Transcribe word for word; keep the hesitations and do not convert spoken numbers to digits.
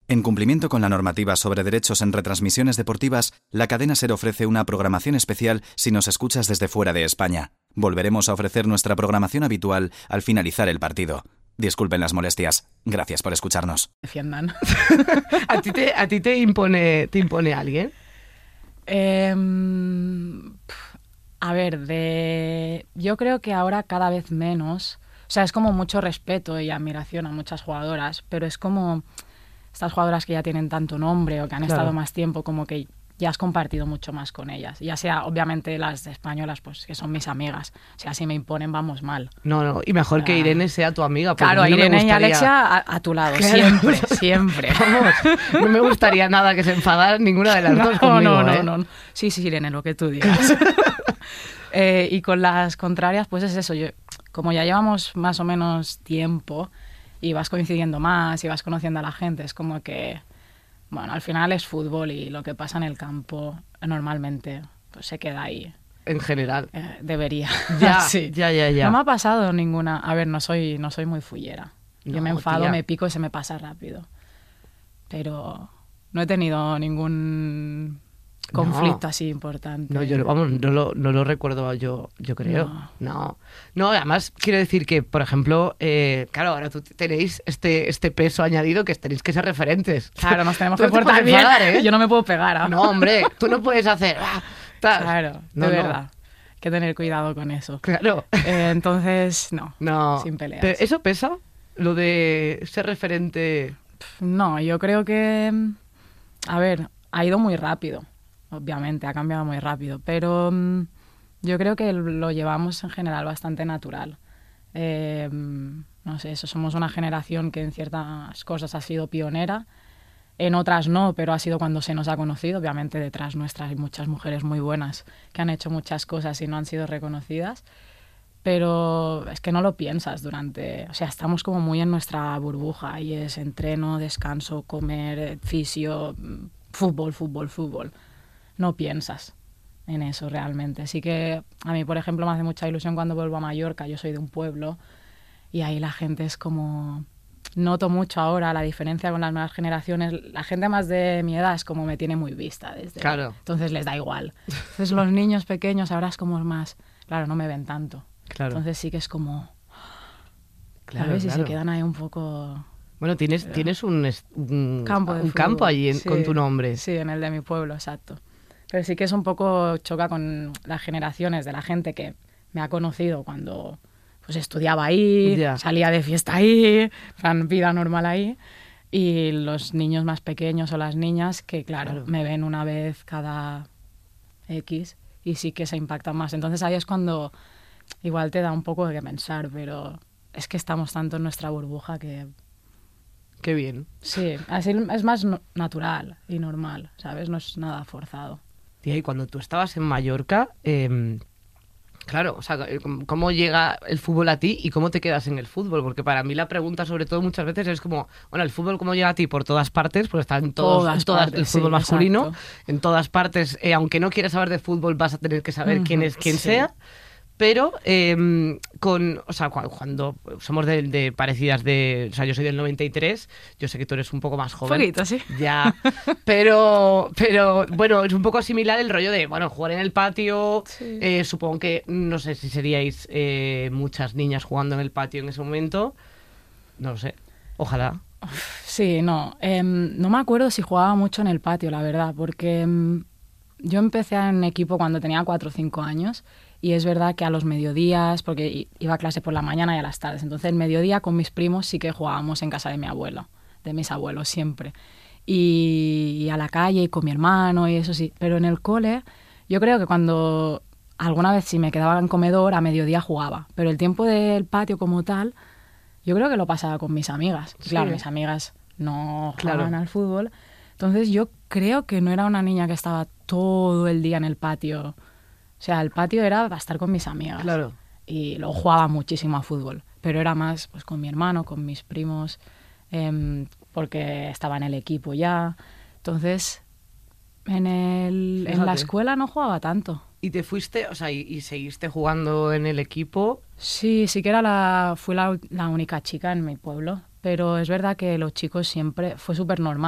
En cumplimiento con la normativa sobre derechos en retransmisiones deportivas, la cadena SER ofrece una programación especial si nos escuchas desde fuera de España. Volveremos a ofrecer nuestra programación habitual al finalizar el partido. Disculpen las molestias. Gracias por escucharnos. Defiendan. ¿A ti te, a ti te impone, te impone alguien? Eh, a ver, de... yo creo que ahora cada vez menos. O sea, es como mucho respeto y admiración a muchas jugadoras, pero es como estas jugadoras que ya tienen tanto nombre o que han Claro. estado más tiempo, como que ya has compartido mucho más con ellas. Ya sea, obviamente, las españolas, pues que son mis amigas. O sea, si me imponen, vamos mal. No, no, y mejor que Ah. Irene sea tu amiga. porque Claro, a mí no me Irene y gustaría- Alexia a, a tu lado, Claro. siempre, siempre. Vamos, no me gustaría nada que se enfadaran ninguna de las dos No, conmigo, no, no, ¿eh? no. Sí, sí, Irene, lo que tú digas. Eh, y con las contrarias, pues es eso. Yo, como ya llevamos más o menos tiempo y vas coincidiendo más y vas conociendo a la gente, es como que, bueno, al final es fútbol y lo que pasa en el campo normalmente pues se queda ahí. En general. Eh, debería. Ya, Sí. ya, ya, ya. No me ha pasado ninguna... A ver, no soy, no soy muy fullera. Yo No, me enfado, tía. me pico y se me pasa rápido. Pero no he tenido ningún conflicto No. así importante. No, yo vamos, no lo, no lo recuerdo yo, yo creo. No. No. No, además quiero decir que, por ejemplo, eh, claro, ahora tú tenéis este, este peso añadido que tenéis que ser referentes. Claro, nos tenemos Tú que no te portar puedes bien. enfadar, ¿eh? Yo no me puedo pegar. ¿ah? No, hombre, tú no puedes hacer... ah, tal. Claro, No, de no. verdad. Hay que tener cuidado con eso. Claro. Eh, entonces, no. No. Sin peleas. Pero ¿eso pesa? Lo de ser referente... No, yo creo que... A ver, ha ido muy rápido. Obviamente, ha cambiado muy rápido. Pero mm, yo creo que lo llevamos en general bastante natural. Eh, no sé, eso, somos una generación que en ciertas cosas ha sido pionera. En otras no, pero ha sido cuando se nos ha conocido. Obviamente detrás nuestras hay muchas mujeres muy buenas que han hecho muchas cosas y no han sido reconocidas. Pero es que no lo piensas durante... O sea, estamos como muy en nuestra burbuja y es entreno, descanso, comer, eh, fisio, mm, fútbol, fútbol, fútbol. No piensas en eso realmente. Así que a mí, por ejemplo, me hace mucha ilusión cuando vuelvo a Mallorca. Yo soy de un pueblo y ahí la gente es como... Noto mucho ahora la diferencia con las nuevas generaciones. La gente más de mi edad es como me tiene muy vista. Desde... Claro. Entonces les da igual. Entonces los niños pequeños ahora es como más... Claro, no me ven tanto. Claro. Entonces sí que es como... Claro, ¿sabes? Y claro. se quedan ahí un poco... Bueno, tienes, tienes un, es- un, Campo de un fútbol. campo allí en- Sí, con tu nombre. Sí, en el de mi pueblo, exacto. Pero sí que es un poco choca con las generaciones de la gente que me ha conocido cuando pues estudiaba ahí, Ya. salía de fiesta ahí, plan, vida normal ahí. Y los niños más pequeños o las niñas que, claro, Claro. me ven una vez cada X y sí que se impactan más. Entonces ahí es cuando igual te da un poco de que pensar, pero es que estamos tanto en nuestra burbuja que... Qué bien. Sí, así es más no- natural y normal, ¿sabes? No es nada forzado. Tía, y cuando tú estabas en Mallorca, eh, claro, o sea, ¿cómo- ¿cómo llega el fútbol a ti y cómo te quedas en el fútbol? Porque para mí la pregunta, sobre todo, muchas veces es como, bueno, ¿el fútbol cómo llega a ti? Por todas partes, pues está en, todos, Todas en todas partes, el fútbol sí, masculino, exacto. en todas partes, eh, aunque no quieras saber de fútbol, vas a tener que saber quién Ujú, es quien sí. sea. Pero eh, con, o sea, cu- cuando somos de, de parecidas de, o sea, yo soy del noventa y tres, yo sé que tú eres un poco más joven. Poquito, sí. Ya, pero, pero bueno, es un poco similar el rollo de, bueno, jugar en el patio. Sí. eh, supongo que, no sé si seríais eh, muchas niñas jugando en el patio en ese momento. No lo sé, ojalá. Sí, no. em, no me acuerdo si jugaba mucho en el patio, la verdad, porque em, yo empecé en equipo cuando tenía cuatro o cinco años y es verdad que a los mediodías, porque i- iba a clase por la mañana y a las tardes, entonces el mediodía con mis primos sí que jugábamos en casa de mi abuelo, de mis abuelos siempre. Y, y a la calle y con mi hermano y eso sí. Pero en el cole, yo creo que cuando alguna vez si me quedaba en comedor, a mediodía jugaba. Pero el tiempo del patio como tal, yo creo que lo pasaba con mis amigas. Sí. Claro, mis amigas no Claro. jugaban al fútbol. Entonces yo creo que no era una niña que estaba todo el día en el patio. O sea, el patio era para estar con mis amigas. Claro. Y luego jugaba muchísimo a fútbol. Pero era más pues con mi hermano, con mis primos, em, porque estaba en el equipo ya. Entonces, en, el, en la Fíjate. escuela no jugaba tanto. ¿Y te fuiste, o sea, y, y seguiste jugando en el equipo? Sí, sí que era la, fui la, la única chica en mi pueblo, pero es verdad que los chicos siempre, fue súper normal.